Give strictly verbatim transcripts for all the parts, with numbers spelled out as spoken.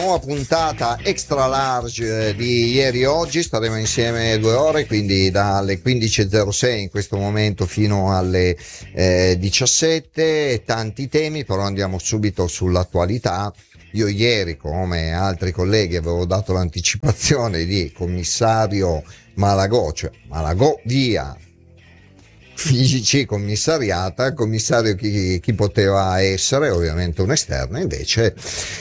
Nuova puntata extra large di ieri e oggi, staremo insieme due ore, quindi dalle quindici e zero sei in questo momento fino alle eh, diciassette, tanti temi, però andiamo subito sull'attualità. Io ieri, come altri colleghi, avevo dato l'anticipazione di commissario Malagò, cioè Malagò via, Fisici commissariata, commissario chi, chi poteva essere, ovviamente un esterno, invece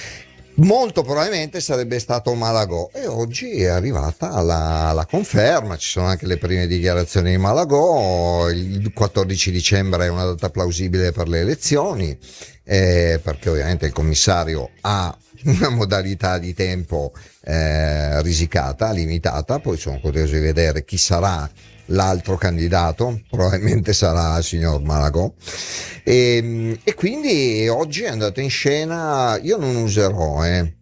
molto probabilmente sarebbe stato Malagò, e oggi è arrivata la, la conferma. Ci sono anche le prime dichiarazioni di Malagò. Il quattordici dicembre è una data plausibile per le elezioni, eh, perché ovviamente il commissario ha una modalità di tempo eh, risicata, limitata. Poi sono curioso di vedere chi sarà l'altro candidato, probabilmente sarà il signor Malagò, e, e quindi oggi è andato in scena. Io non userò eh,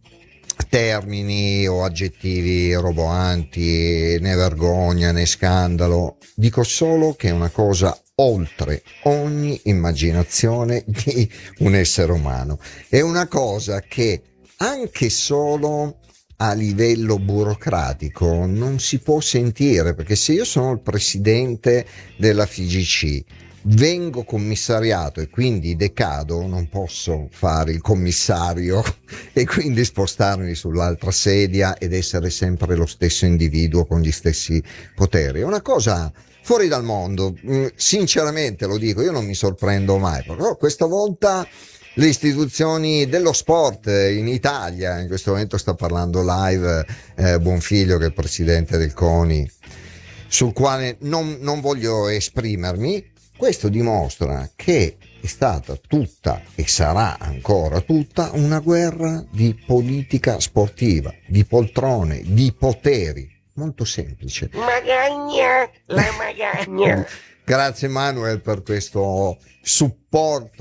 termini o aggettivi roboanti, né vergogna né scandalo, dico solo che è una cosa oltre ogni immaginazione di un essere umano, è una cosa che anche solo a livello burocratico non si può sentire, perché se io sono il presidente della F I G C, vengo commissariato e quindi decado, non posso fare il commissario e quindi spostarmi sull'altra sedia ed essere sempre lo stesso individuo con gli stessi poteri. È una cosa fuori dal mondo, sinceramente lo dico, io non mi sorprendo mai, però questa volta le istituzioni dello sport in Italia, in questo momento sta parlando live eh, Bonfiglio, che è il presidente del CONI, sul quale non, non voglio esprimermi. Questo dimostra che è stata tutta e sarà ancora tutta una guerra di politica sportiva, di poltrone, di poteri. Molto semplice. Magagna, la magagna. Grazie Manuel per questo supporto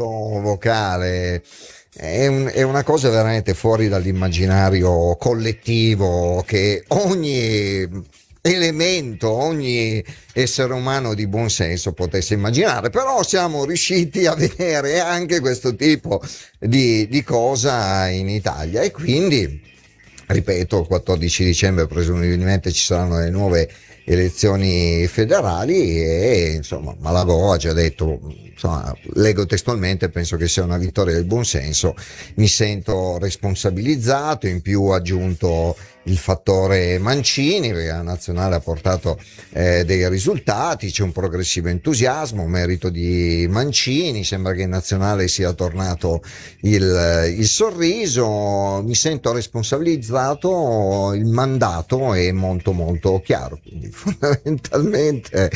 vocale. È, un, è una cosa veramente fuori dall'immaginario collettivo che ogni elemento, ogni essere umano di buon senso potesse immaginare, però siamo riusciti a vedere anche questo tipo di, di cosa in Italia, e quindi, ripeto, il quattordici dicembre presumibilmente ci saranno le nuove elezioni federali e insomma Malagò ha già detto, insomma, leggo testualmente, penso che sia una vittoria del buonsenso, mi sento responsabilizzato, in più ha aggiunto il fattore Mancini, perché la nazionale ha portato eh, dei risultati, c'è un progressivo entusiasmo, merito di Mancini, sembra che in nazionale sia tornato il, il sorriso, mi sento responsabilizzato, il mandato è molto molto chiaro, quindi fondamentalmente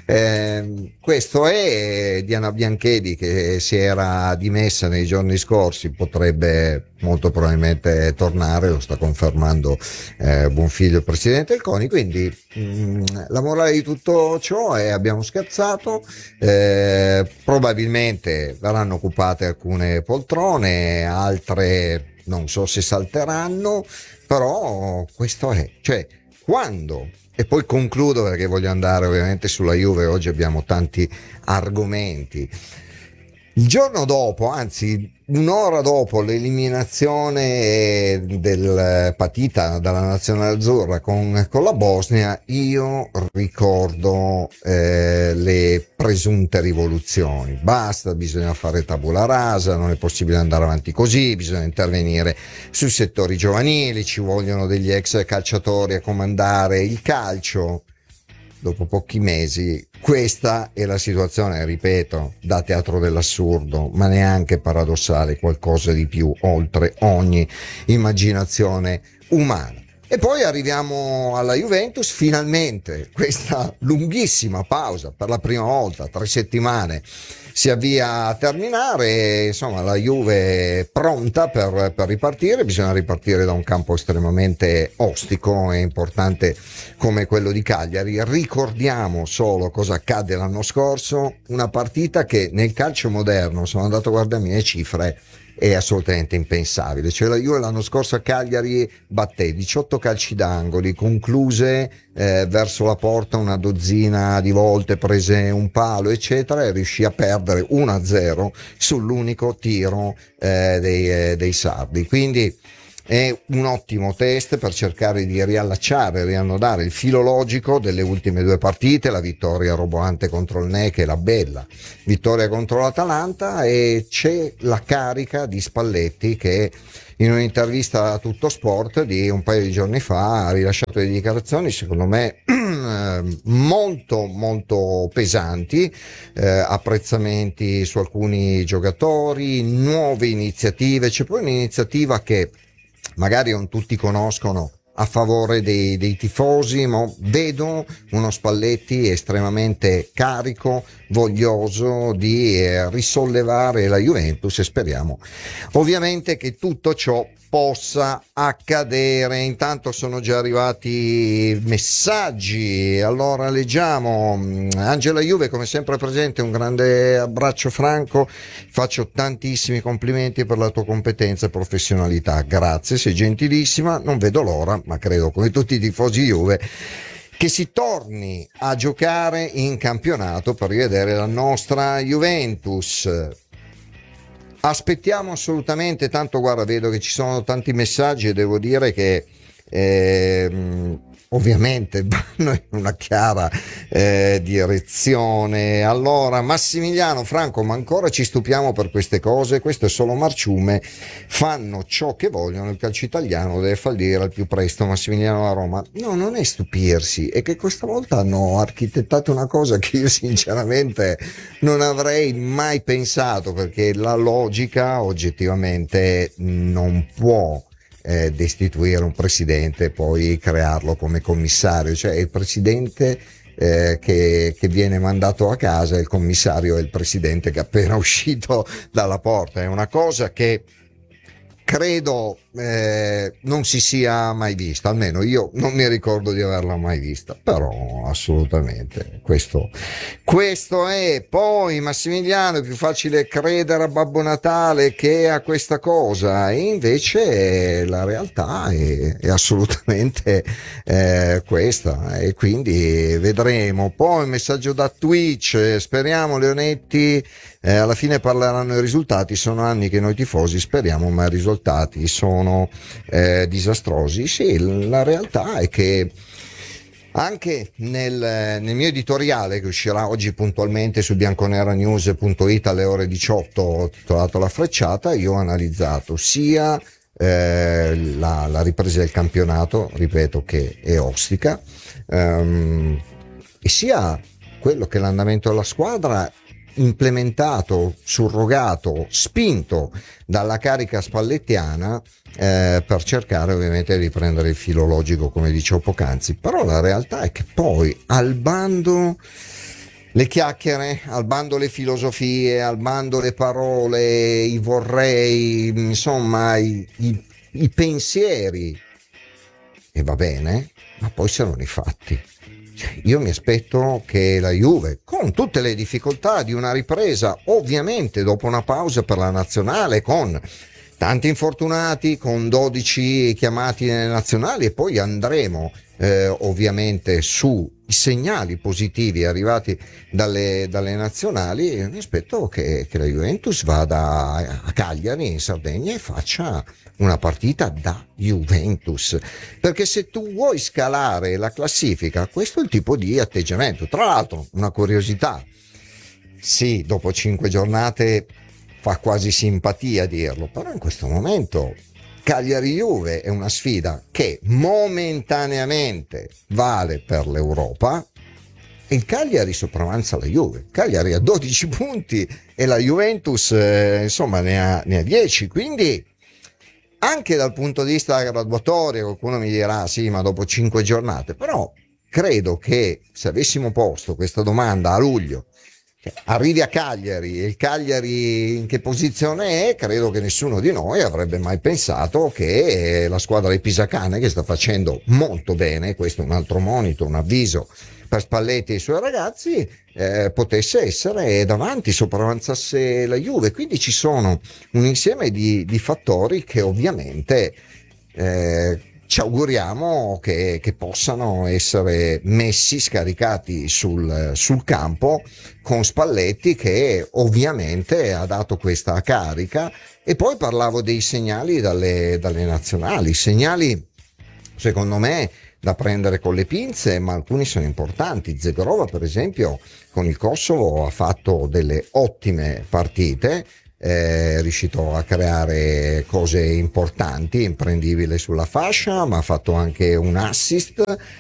eh, questo è. Diana Bianchedi, che si era dimessa nei giorni scorsi, potrebbe molto probabilmente tornare, lo sta confermando eh, Bonfiglio, il presidente del CONI, quindi mh, la morale di tutto ciò è: abbiamo scherzato, eh, probabilmente verranno occupate alcune poltrone, altre non so se salteranno, però questo è, cioè quando. E poi concludo, perché voglio andare ovviamente sulla Juve, oggi abbiamo tanti argomenti. Il giorno dopo, anzi un'ora dopo l'eliminazione del partita dalla nazionale azzurra con, con la Bosnia, io ricordo eh, le presunte rivoluzioni. Basta, bisogna fare tabula rasa, non è possibile andare avanti così, bisogna intervenire sui settori giovanili, ci vogliono degli ex calciatori a comandare il calcio. Dopo pochi mesi questa è la situazione, ripeto, da teatro dell'assurdo, ma neanche paradossale, qualcosa di più oltre ogni immaginazione umana. E poi arriviamo alla Juventus, finalmente questa lunghissima pausa, per la prima volta, tre settimane, si avvia a terminare. Insomma, la Juve è pronta per, per ripartire, bisogna ripartire da un campo estremamente ostico e importante come quello di Cagliari. Ricordiamo solo cosa accadde l'anno scorso, una partita che nel calcio moderno, sono andato a guardare le cifre, è assolutamente impensabile. Cioè la Juve l'anno scorso a Cagliari batté diciotto calci d'angoli, concluse eh, verso la porta una dozzina di volte, prese un palo eccetera, e riuscì a perdere uno a zero sull'unico tiro eh, dei, eh, dei sardi. Quindi è un ottimo test per cercare di riallacciare, riannodare il filo logico delle ultime due partite, la vittoria roboante contro il N E C e la bella vittoria contro l'Atalanta, e c'è la carica di Spalletti che in un'intervista a Tutto Sport di un paio di giorni fa ha rilasciato delle dichiarazioni secondo me molto molto pesanti, eh, apprezzamenti su alcuni giocatori, nuove iniziative. C'è poi un'iniziativa che magari non tutti conoscono a favore dei, dei tifosi, ma vedo uno Spalletti estremamente carico, voglioso di eh, risollevare la Juventus, e speriamo ovviamente che tutto ciò possa accadere. Intanto sono già arrivati messaggi, allora leggiamo. Angela Juve come sempre presente, un grande abbraccio Franco, faccio tantissimi complimenti per la tua competenza e professionalità, grazie, sei gentilissima, non vedo l'ora, ma credo come tutti i tifosi Juve che si torni a giocare in campionato per rivedere la nostra Juventus. Aspettiamo assolutamente, tanto guarda, vedo che ci sono tanti messaggi e devo dire che ehm, ovviamente vanno in una chiara eh, direzione. Allora Massimiliano, Franco, ma ancora ci stupiamo per queste cose? Questo è solo marciume, fanno ciò che vogliono, il calcio italiano deve fallire al più presto. Massimiliano a Roma, no, non è stupirsi, è che questa volta hanno architettato una cosa che io sinceramente non avrei mai pensato, perché la logica oggettivamente non può Eh, destituire un presidente e poi crearlo come commissario, cioè il presidente eh, che, che viene mandato a casa, il commissario è il presidente che è appena uscito dalla porta. È una cosa che credo eh, non si sia mai vista, almeno io non mi ricordo di averla mai vista, però assolutamente questo, questo è. Poi Massimiliano, è più facile credere a Babbo Natale che a questa cosa, e invece la realtà è, è assolutamente eh, questa, e quindi vedremo. Poi messaggio da Twitch, speriamo Leonetti, eh, alla fine parleranno i risultati, sono anni che noi tifosi speriamo ma i risultati sono Eh, disastrosi. Sì, la realtà è che anche nel, nel mio editoriale che uscirà oggi puntualmente su bianconeranews punto it alle ore diciotto, titolato La Frecciata, io ho analizzato sia eh, la, la ripresa del campionato, ripeto che è ostica, ehm, e sia quello che è l'andamento della squadra implementato, surrogato, spinto dalla carica spallettiana eh, per cercare ovviamente di prendere il filo logico, come dicevo poc'anzi. Però la realtà è che poi al bando le chiacchiere, al bando le filosofie, al bando le parole, i vorrei, insomma i, i, i pensieri, e va bene, ma poi sono i fatti. Io mi aspetto che la Juve, con tutte le difficoltà di una ripresa, ovviamente dopo una pausa per la nazionale, con tanti infortunati, con dodici chiamati nelle nazionali, e poi andremo eh, ovviamente sui segnali positivi arrivati dalle, dalle nazionali, mi aspetto che, che la Juventus vada a Cagliari in Sardegna e faccia una partita da Juventus, perché se tu vuoi scalare la classifica, questo è il tipo di atteggiamento. Tra l'altro, una curiosità, sì, dopo cinque giornate fa quasi simpatia dirlo, però in questo momento Cagliari-Juve è una sfida che momentaneamente vale per l'Europa, e il Cagliari sopravanza la Juve. Cagliari ha dodici punti e la Juventus eh, insomma ne ha, ne ha dieci, quindi anche dal punto di vista della graduatoria qualcuno mi dirà sì, ma dopo cinque giornate, però credo che se avessimo posto questa domanda a luglio, arrivi a Cagliari e il Cagliari in che posizione è, credo che nessuno di noi avrebbe mai pensato che la squadra di Pisacane, che sta facendo molto bene, questo è un altro monito, un avviso per Spalletti e i suoi ragazzi, eh, potesse essere davanti, sopravanzasse la Juve. Quindi ci sono un insieme di, di fattori che ovviamente eh, ci auguriamo che, che possano essere messi, scaricati sul, sul campo con Spalletti, che ovviamente ha dato questa carica. E poi parlavo dei segnali dalle, dalle nazionali, segnali secondo me da prendere con le pinze, ma alcuni sono importanti. Zegrova, per esempio, con il Kosovo ha fatto delle ottime partite, è riuscito a creare cose importanti, imprendibili sulla fascia, ma ha fatto anche un assist,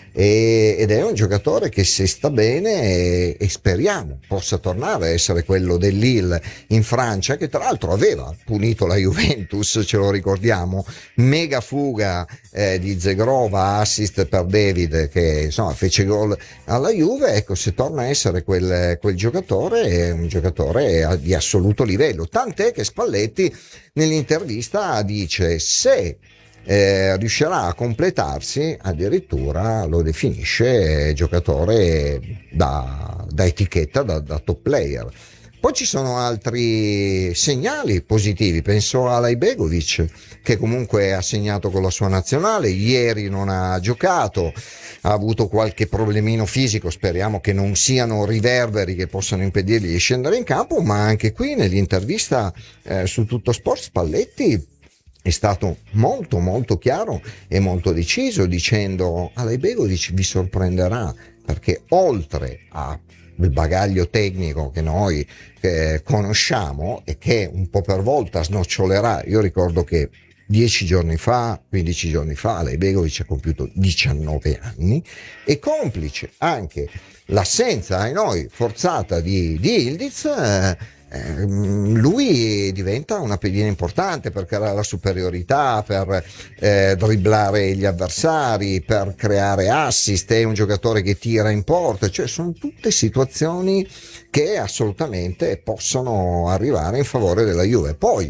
e, ed è un giocatore che, se sta bene, e, e speriamo possa tornare a essere quello del Lille in Francia, che tra l'altro aveva punito la Juventus, ce lo ricordiamo, mega fuga eh, di Zegrova, assist per David, che insomma fece gol alla Juve. Ecco, se torna a essere quel, quel giocatore, è un giocatore di assoluto livello, tant'è che Spalletti nell'intervista dice: se eh, riuscirà a completarsi, addirittura lo definisce giocatore da, da etichetta, da, da top player. Poi ci sono altri segnali positivi, penso a Lajbegovic, che comunque ha segnato con la sua nazionale, ieri non ha giocato, ha avuto qualche problemino fisico, speriamo che non siano riverberi che possano impedirgli di scendere in campo, ma anche qui nell'intervista eh, su Tutto Sport Spalletti è stato molto molto chiaro e molto deciso, dicendo: Lajbegovic vi sorprenderà, perché oltre a il bagaglio tecnico che noi eh, conosciamo e che un po' per volta snocciolerà. Io ricordo che dieci giorni fa, quindici giorni fa, Lajbegovic ha compiuto diciannove anni, e complice anche l'assenza ai noi forzata di, di Ildiz, eh, eh, lui diventa una pedina importante per creare la superiorità, per eh, dribblare gli avversari, per creare assist. È un giocatore che tira in porta, cioè sono tutte situazioni che assolutamente possono arrivare in favore della Juve. Poi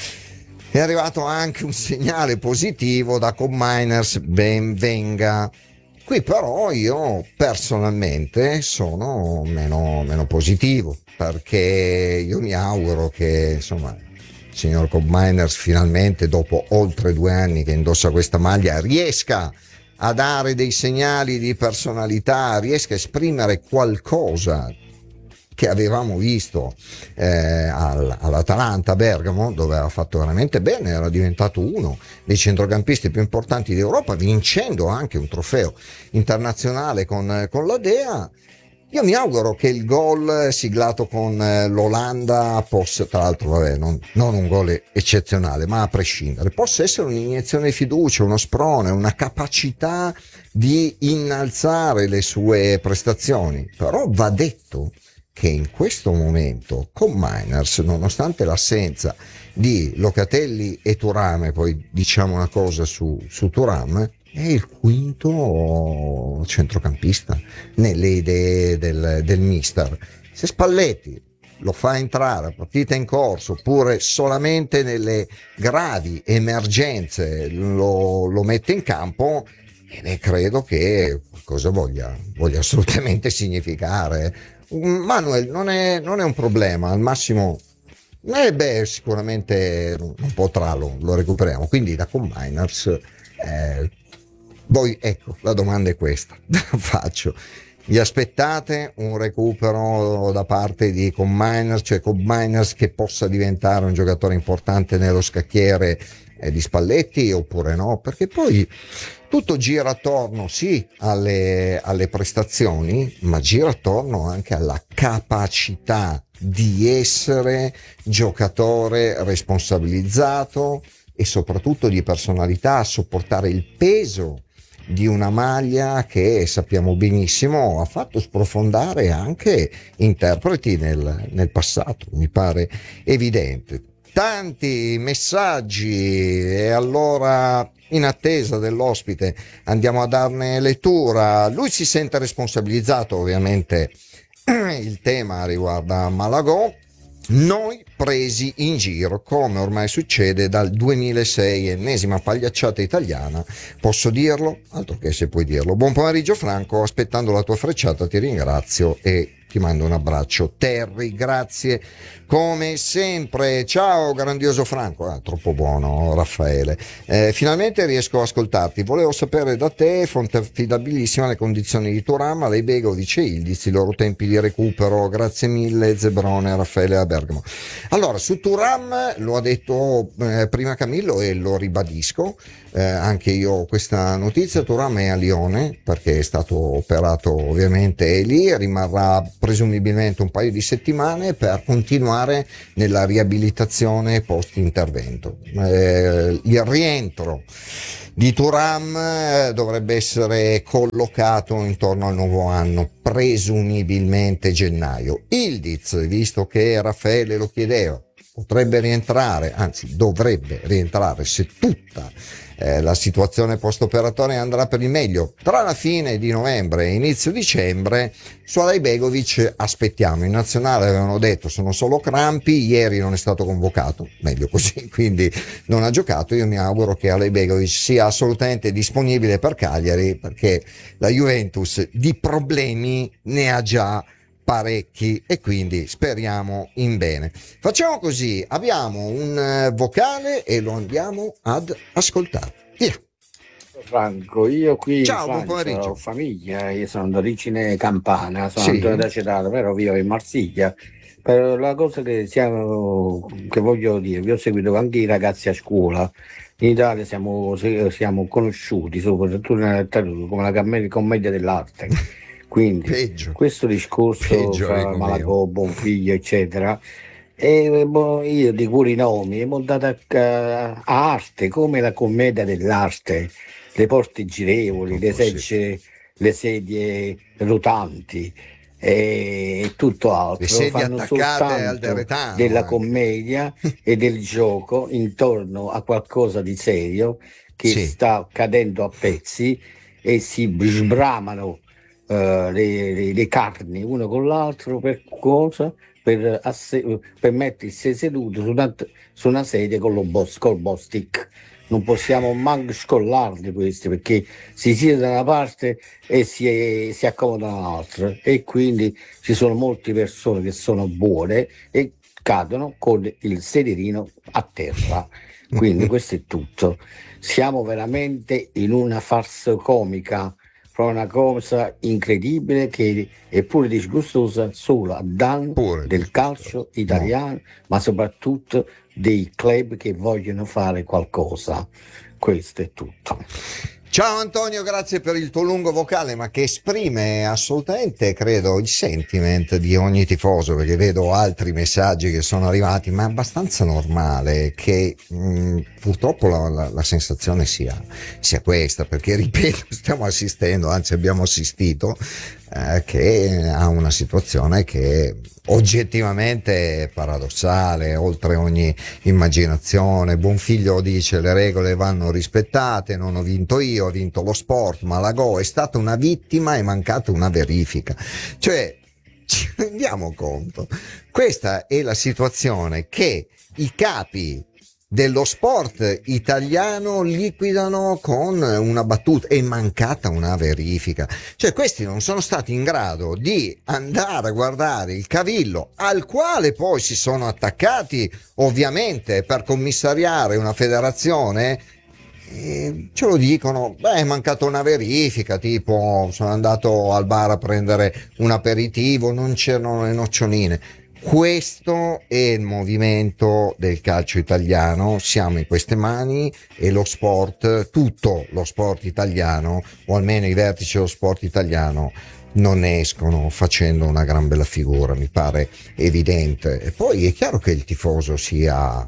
è arrivato anche un segnale positivo da Koopmeiners, ben venga. Qui però io personalmente sono meno, meno positivo, perché io mi auguro che insomma il signor Koopmeiners finalmente, dopo oltre due anni che indossa questa maglia, riesca a dare dei segnali di personalità, riesca a esprimere qualcosa che avevamo visto eh, al, all'Atalanta Bergamo, dove ha fatto veramente bene, era diventato uno dei centrocampisti più importanti d'Europa, vincendo anche un trofeo internazionale con, con la Dea. Io mi auguro che il gol siglato con l'Olanda possa, tra l'altro vabbè, non, non un gol eccezionale, ma a prescindere, possa essere un'iniezione di fiducia, uno sprone, una capacità di innalzare le sue prestazioni. Però va detto che in questo momento Koopmeiners, nonostante l'assenza di Locatelli e Thuram, poi diciamo una cosa su, su Thuram, è il quinto centrocampista nelle idee del, del mister. Se Spalletti lo fa entrare a partita in corso, oppure solamente nelle gravi emergenze lo, lo mette in campo, e credo che qualcosa voglia, voglia assolutamente significare. Manuel non è, non è un problema, al massimo eh beh, sicuramente non potrà, lo, lo recuperiamo. Quindi da Koopmeiners eh, voi, ecco, la domanda è questa, faccio: vi aspettate un recupero da parte di Koopmeiners, cioè Koopmeiners che possa diventare un giocatore importante nello scacchiere eh, di Spalletti, oppure no? Perché poi tutto gira attorno sì alle, alle prestazioni, ma gira attorno anche alla capacità di essere giocatore responsabilizzato e soprattutto di personalità, a sopportare il peso di una maglia che sappiamo benissimo ha fatto sprofondare anche interpreti nel, nel passato, mi pare evidente. Tanti messaggi, e allora, in attesa dell'ospite, andiamo a darne lettura. Lui si sente responsabilizzato, ovviamente il tema riguarda Malagò. Noi presi in giro, come ormai succede dal duemilasei, ennesima pagliacciata italiana, posso dirlo? Altro che se puoi dirlo. Buon pomeriggio Franco, aspettando la tua frecciata ti ringrazio e Ti mando un abbraccio, Terry, grazie come sempre. Ciao grandioso Franco, ah, troppo buono Raffaele. Eh, finalmente riesco a ascoltarti, volevo sapere da te, fonte affidabilissima, le condizioni di Turam, Alei Begovic e Ildiz, i loro tempi di recupero, grazie mille Zebrone, Raffaele a Bergamo. Allora, su Turam lo ha detto eh, prima Camillo e lo ribadisco, eh, anche io ho questa notizia. Turam è a Lione perché è stato operato, ovviamente è lì, rimarrà presumibilmente un paio di settimane per continuare nella riabilitazione post intervento. Eh, il rientro di Turam dovrebbe essere collocato intorno al nuovo anno, presumibilmente gennaio. Ildiz, visto che Raffaele lo chiedeva, potrebbe rientrare, anzi dovrebbe rientrare se tutta eh, la situazione post-operatoria andrà per il meglio tra la fine di novembre e inizio dicembre. Su Alei Begovic aspettiamo, in nazionale avevano detto sono solo crampi, ieri non è stato convocato, meglio così, quindi non ha giocato. Io mi auguro che Alei Begovic sia assolutamente disponibile per Cagliari, perché la Juventus di problemi ne ha già parecchi e quindi speriamo in bene. Facciamo così, abbiamo un vocale e lo andiamo ad ascoltare. Via. Franco, io qui Ciao, in buon Francia pomeriggio. ho famiglia, io sono d'origine campana, sono Sì. Antonio da Cerata, però vivo in Marsiglia. Per la cosa che, siamo, che voglio dire, vi ho seguito anche i ragazzi a scuola. In Italia siamo, siamo conosciuti soprattutto nel territorio come la camm- commedia dell'arte. Quindi Peggio. questo discorso Peggio, fra amico mio. Malagò, Bonfiglio, eccetera, e boh, io di pure i nomi, abbiamo dato a, a arte come la commedia dell'arte, le porte girevoli, le Purtroppo sì. sedie, le sedie rotanti e, e tutto Le altro. sedie Fanno attaccate al soltanto deretano della anche. commedia e del gioco intorno a qualcosa di serio che Sì. sta cadendo a pezzi e si sbramano eh, le, le- le carni uno con l'altro per cosa? Per, asse- per mettersi seduto su una, su una sedia con lo boss, col boss stick. Non possiamo manco scollarli questi perché si siede da una parte e si, si accomoda dall'altra, e quindi ci sono molte persone che sono buone e cadono con il sedierino a terra. Quindi questo è tutto. Siamo veramente in una farsa comica, proprio una cosa incredibile che è pure disgustosa solo a danno Pure del calcio italiano, ma soprattutto dei club che vogliono fare qualcosa. Questo è tutto. Ciao Antonio, grazie per il tuo lungo vocale, ma che esprime assolutamente, credo, il sentiment di ogni tifoso, perché vedo altri messaggi che sono arrivati, ma è abbastanza normale che mh, purtroppo la, la, la sensazione sia, sia questa, perché ripeto, stiamo assistendo, anzi abbiamo assistito eh, che a una situazione che oggettivamente è paradossale, oltre ogni immaginazione. Bonfiglio dice le regole vanno rispettate, non ho vinto io, ho vinto lo sport, Malagò è stata una vittima, è mancata una verifica. Cioè, ci rendiamo conto? Questa è la situazione che i capi dello sport italiano liquidano con una battuta: è mancata una verifica. Cioè questi non sono stati in grado di andare a guardare il cavillo al quale poi si sono attaccati ovviamente per commissariare una federazione. E ce lo dicono, beh, è mancata una verifica, tipo sono andato al bar a prendere un aperitivo, non c'erano le noccioline. Questo è il movimento del calcio italiano, siamo in queste mani e lo sport, tutto lo sport italiano, o almeno i vertici dello sport italiano, non escono facendo una gran bella figura, mi pare evidente. E poi è chiaro che il tifoso sia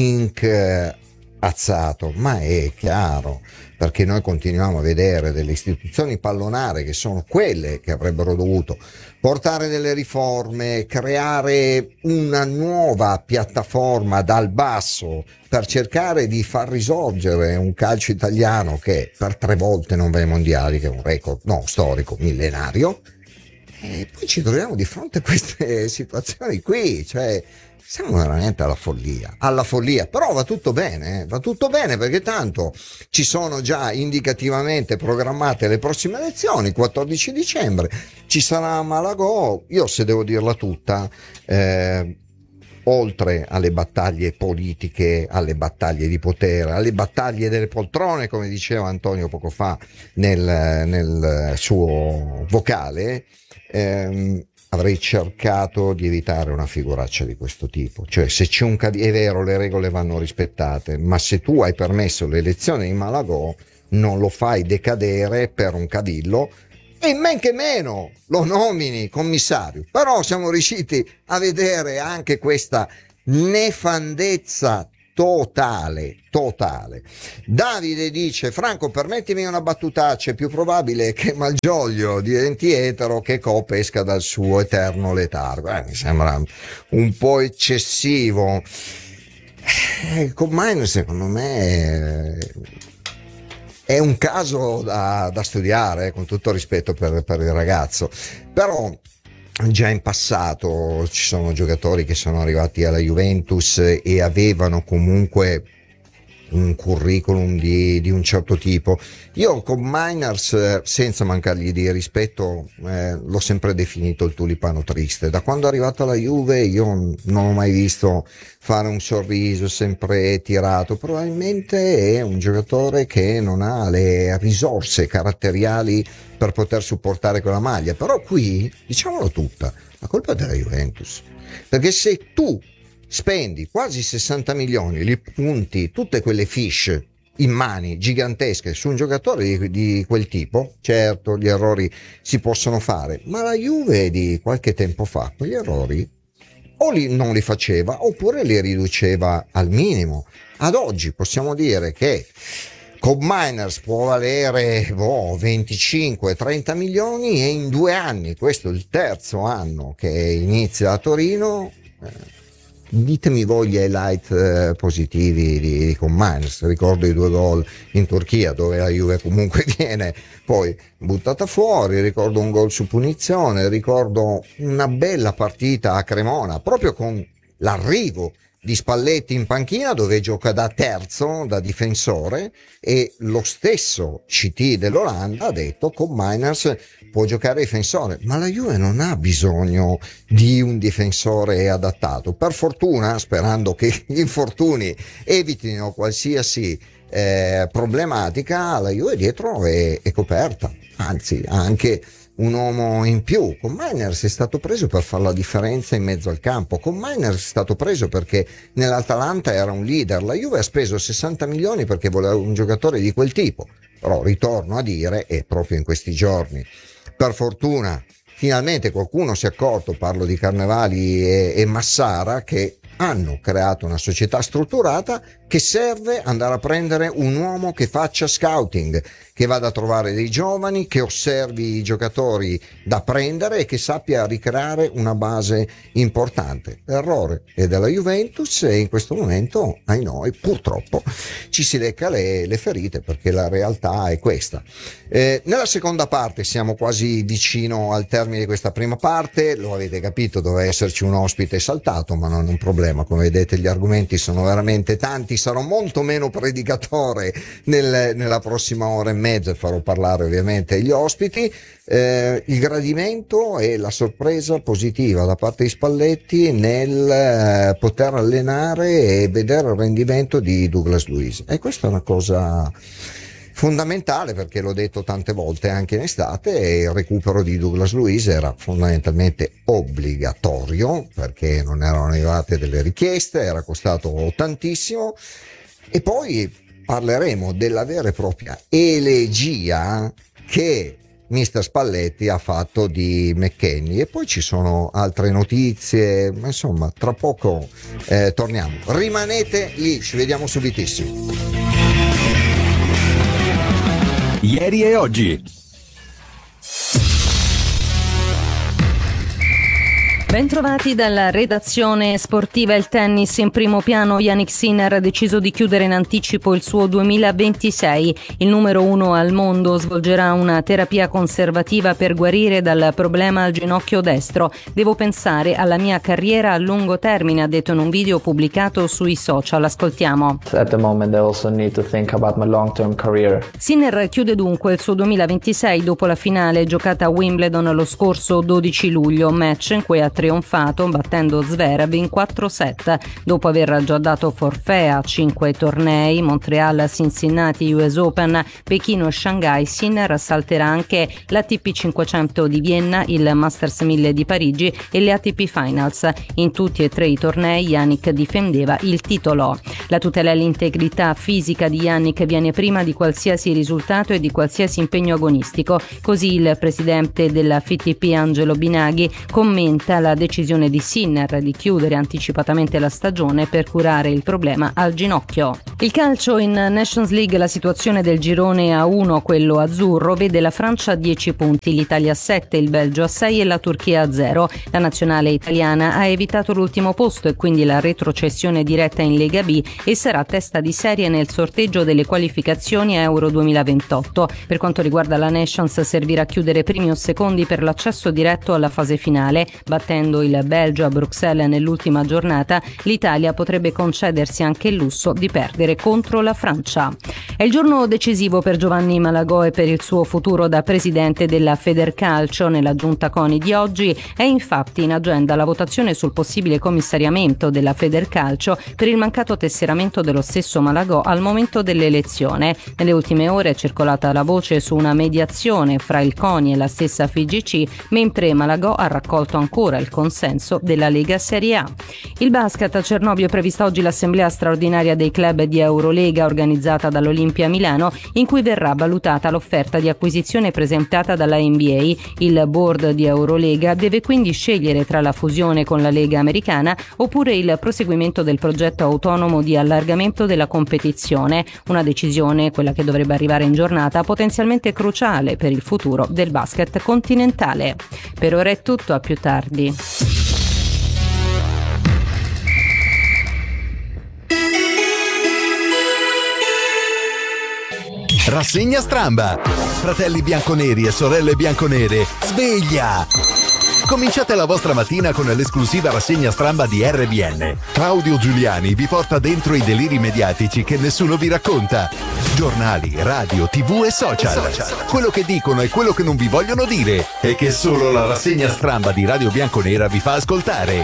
incazzato, ma è chiaro, perché noi continuiamo a vedere delle istituzioni pallonare che sono quelle che avrebbero dovuto portare delle riforme, creare una nuova piattaforma dal basso per cercare di far risorgere un calcio italiano che per tre volte non va ai mondiali, che è un record no storico, millenario. E poi ci troviamo di fronte a queste situazioni qui, cioè siamo veramente alla follia, alla follia, però va tutto bene, eh? Va tutto bene perché tanto ci sono già indicativamente programmate le prossime elezioni, quattordici dicembre, ci sarà Malagò, io se devo dirla tutta, eh, oltre alle battaglie politiche, alle battaglie di potere, alle battaglie delle poltrone, come diceva Antonio poco fa nel, nel suo vocale, ehm, avrei cercato di evitare una figuraccia di questo tipo. Cioè, se c'è un cad- è vero, le regole vanno rispettate, ma se tu hai permesso l'elezione di Malagò, non lo fai decadere per un cavillo e men che meno lo nomini commissario. Però siamo riusciti a vedere anche questa nefandezza totale, totale. Davide dice: Franco, permettimi una battutaccia, è più probabile che Malgioglio diventi etero che Coop esca dal suo eterno letargo. Eh, mi sembra un po' eccessivo. Eh, Combine secondo me è un caso da, da studiare, eh, con tutto rispetto per, per il ragazzo, però già in passato ci sono giocatori che sono arrivati alla Juventus e avevano comunque un curriculum di, di un certo tipo. Io con Miners, senza mancargli di rispetto, eh, l'ho sempre definito il tulipano triste. Da quando è arrivato alla Juve io non ho mai visto fare un sorriso, sempre tirato. Probabilmente è un giocatore che non ha le risorse caratteriali per poter supportare quella maglia, però qui, diciamolo tutta, la colpa è della Juventus, perché se tu spendi quasi sessanta milioni, li punti tutte quelle fish in mani gigantesche su un giocatore di, di quel tipo, certo gli errori si possono fare, ma la Juve di qualche tempo fa quegli errori o li, non li faceva oppure li riduceva al minimo. Ad oggi possiamo dire che Cobb Miners può valere boh, venticinque trenta milioni e in due anni, questo è il terzo anno che inizia a Torino, eh, ditemi voi gli highlight eh, positivi di, di Cobb Miners. Ricordo i due gol in Turchia dove la Juve comunque viene poi buttata fuori, ricordo un gol su punizione, ricordo una bella partita a Cremona proprio con l'arrivo di Spalletti in panchina dove gioca da terzo, da difensore, e lo stesso C T dell'Olanda ha detto Cobb Miners può giocare difensore, ma la Juve non ha bisogno di un difensore adattato. Per fortuna, sperando che gli infortuni evitino qualsiasi eh, problematica, la Juve dietro è, è coperta, anzi ha anche un uomo in più. Cobb Miners è stato preso per fare la differenza in mezzo al campo. Cobb Miners è stato preso perché nell'Atalanta era un leader. La Juve ha speso sessanta milioni perché voleva un giocatore di quel tipo. Però ritorno a dire, e proprio in questi giorni, per fortuna, finalmente qualcuno si è accorto, parlo di Carnevali e, e Massara, che hanno creato una società strutturata che serve andare a prendere un uomo che faccia scouting, che vada a trovare dei giovani, che osservi i giocatori da prendere e che sappia ricreare una base importante. L'errore è della Juventus e in questo momento, ai noi, purtroppo ci si lecca le, le ferite, perché la realtà è questa. Eh, nella seconda parte siamo quasi vicino al termine di questa prima parte, lo avete capito, doveva esserci un ospite saltato, ma non è un problema, come vedete gli argomenti sono veramente tanti, sarò molto meno predicatore nel, nella prossima ora e mezza e farò parlare ovviamente gli ospiti. Eh, il gradimento e la sorpresa positiva da parte di Spalletti nel eh, poter allenare e vedere il rendimento di Douglas Luiz, e questa è una cosa fondamentale, perché l'ho detto tante volte anche in estate, e il recupero di Douglas Luiz era fondamentalmente obbligatorio perché non erano arrivate delle richieste, era costato tantissimo. E poi parleremo della vera e propria elegia che mister Spalletti ha fatto di McKennie, e poi ci sono altre notizie, ma insomma tra poco eh, torniamo. Rimanete lì, ci vediamo subitissimo. Ieri e oggi. Bentrovati dalla redazione sportiva. Il tennis in primo piano. Jannik Sinner ha deciso di chiudere in anticipo il suo duemilaventisei. Il numero uno al mondo svolgerà una terapia conservativa per guarire dal problema al ginocchio destro. Devo pensare alla mia carriera a lungo termine, ha detto in un video pubblicato sui social. Ascoltiamo. At the moment I also need to think about my long-term career. Sinner chiude dunque il suo duemilaventisei dopo la finale giocata a Wimbledon lo scorso dodici luglio, match in cui ha trionfato battendo Zverev in quattro set. Dopo aver già dato forfait a cinque tornei, Montreal, Cincinnati, U S Open, Pechino e Shanghai, Sinner salterà anche l'A T P cinquecento di Vienna, il Masters mille di Parigi e le A T P Finals. In tutti e tre i tornei Jannik difendeva il titolo. La tutela e l'integrità fisica di Jannik viene prima di qualsiasi risultato e di qualsiasi impegno agonistico. Così il presidente della F I T P Angelo Binaghi commenta la decisione di Sinner di chiudere anticipatamente la stagione per curare il problema al ginocchio. Il calcio in Nations League, la situazione del girone A uno, quello azzurro, vede la Francia a dieci punti, l'Italia a sette, il Belgio a sei e la Turchia a zero. La nazionale italiana ha evitato l'ultimo posto e quindi la retrocessione diretta in Lega B e sarà testa di serie nel sorteggio delle qualificazioni a Euro duemilaventotto. Per quanto riguarda la Nations, servirà a chiudere primi o secondi per l'accesso diretto alla fase finale. Battendo il Belgio a Bruxelles nell'ultima giornata, l'Italia potrebbe concedersi anche il lusso di perdere contro la Francia. È il giorno decisivo per Giovanni Malagò e per il suo futuro da presidente della Federcalcio. Nella giunta CONI di oggi è infatti in agenda la votazione sul possibile commissariamento della Federcalcio per il mancato tesseramento dello stesso Malagò al momento dell'elezione. Nelle ultime ore è circolata la voce su una mediazione fra il CONI e la stessa F I G C, mentre Malagò ha raccolto ancora il consenso della Lega Serie A. Il basket a Cernobbio è prevista oggi l'assemblea straordinaria dei club di Eurolega organizzata dall'Olimpia Milano, in cui verrà valutata l'offerta di acquisizione presentata dalla N B A. Il board di Eurolega deve quindi scegliere tra la fusione con la Lega Americana oppure il proseguimento del progetto autonomo di allargamento della competizione, una decisione, quella che dovrebbe arrivare in giornata, potenzialmente cruciale per il futuro del basket continentale. Per ora è tutto, a più tardi. Rassegna Stramba. Fratelli bianconeri e sorelle bianconere, sveglia! Cominciate la vostra mattina con l'esclusiva rassegna Stramba di R B N. Claudio Giuliani vi porta dentro i deliri mediatici che nessuno vi racconta. Giornali, radio, tv e social. Quello che dicono e quello che non vi vogliono dire e che solo la rassegna Stramba di Radio Bianconera vi fa ascoltare.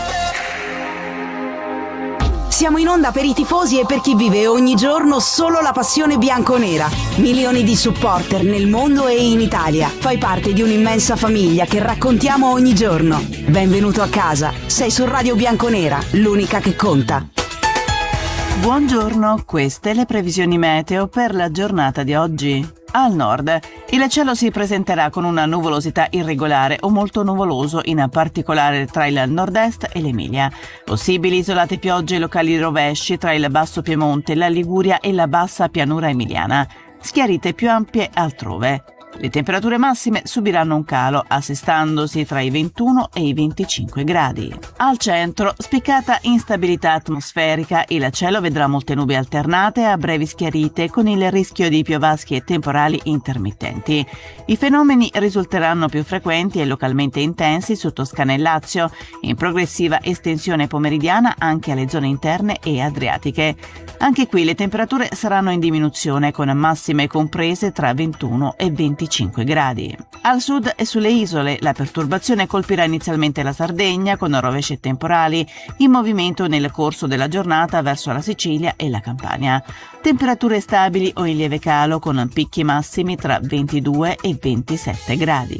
Siamo in onda per i tifosi e per chi vive ogni giorno solo la passione bianconera. Milioni di supporter nel mondo e in Italia. Fai parte di un'immensa famiglia che raccontiamo ogni giorno. Benvenuto a casa. Sei su Radio Bianconera, l'unica che conta. Buongiorno, queste le previsioni meteo per la giornata di oggi. Al nord, il cielo si presenterà con una nuvolosità irregolare o molto nuvoloso, in particolare tra il nord-est e l'Emilia. Possibili isolate piogge e locali rovesci tra il basso Piemonte, la Liguria e la bassa pianura emiliana. Schiarite più ampie altrove. Le temperature massime subiranno un calo, assestandosi tra i ventuno e i venticinque gradi. Al centro, spiccata instabilità atmosferica, il cielo vedrà molte nubi alternate a brevi schiarite con il rischio di piovaschi e temporali intermittenti. I fenomeni risulteranno più frequenti e localmente intensi su Toscana e Lazio, in progressiva estensione pomeridiana anche alle zone interne e adriatiche. Anche qui le temperature saranno in diminuzione, con massime comprese tra ventuno e venticinque gradi. Al sud e sulle isole la perturbazione colpirà inizialmente la Sardegna con rovesci e temporali, in movimento nel corso della giornata verso la Sicilia e la Campania. Temperature stabili o in lieve calo con picchi massimi tra ventidue e ventisette gradi.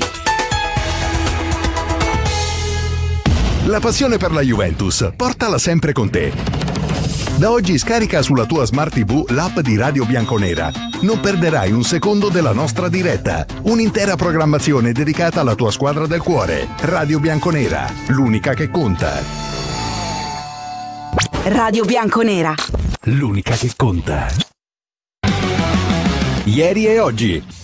La passione per la Juventus, portala sempre con te. Da oggi scarica sulla tua Smart T V l'app di Radio Bianconera. Non perderai un secondo della nostra diretta. Un'intera programmazione dedicata alla tua squadra del cuore. Radio Bianconera, l'unica che conta. Radio Bianconera, l'unica che conta. Ieri e oggi.